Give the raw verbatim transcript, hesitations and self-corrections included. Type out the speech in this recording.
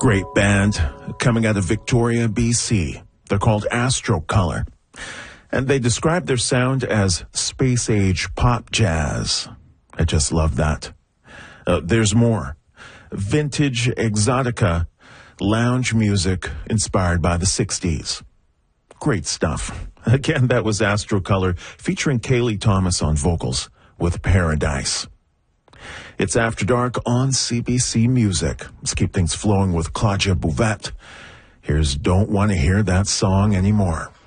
Great band coming out of Victoria, B C. They're called Astrocolor. And they describe their sound as space-age pop jazz. I just love that. Uh, there's more. Vintage exotica lounge music inspired by the sixties. Great stuff. Again, that was Astrocolor featuring Kaylee Thomas on vocals with Paradise. It's After Dark on C B C Music. Let's keep things flowing with Claudia Bouvette. Here's Don't Want to Hear That Song Anymore.